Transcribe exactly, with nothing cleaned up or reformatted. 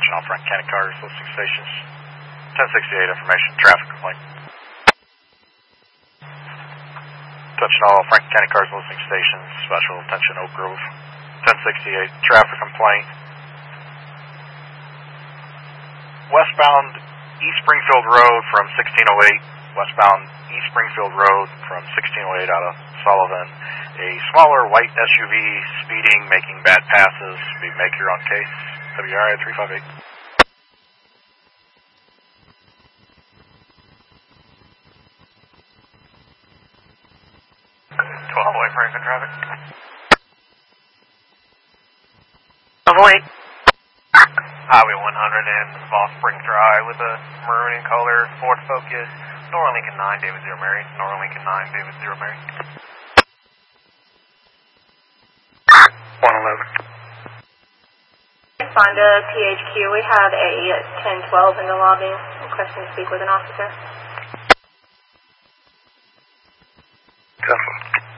attention all Franklin County cars, listing stations. ten sixty-eight information, traffic complaint. Attention all Franklin County cars, listing stations, special attention Oak Grove. ten sixty-eight, traffic complaint. Westbound East Springfield Road from sixteen oh eight, westbound East Springfield Road from sixteen oh eight out of Sullivan. A smaller white S U V speeding, making bad passes. We make your own case. W R I three five eight. twelve away Franklin traffic. Avoid. Highway one hundred and Voss Spring Drive with a maroon in color, Ford Focus, Nora Lincoln nine, David Zero Mary, Nora Lincoln nine, David Zero Mary. one eleven. Fonda, P H Q, we have a ten twelve in the lobby, requesting to speak with an officer. Telephone.